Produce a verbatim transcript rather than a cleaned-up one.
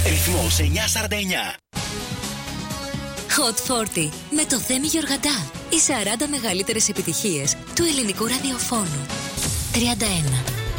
Ρυθμός εννιακόσια σαράντα εννιά. Hot σαράντα με το Θέμη Γεωργαντά. Οι σαράντα μεγαλύτερες επιτυχίες του ελληνικού ραδιοφώνου. τριάντα ένα.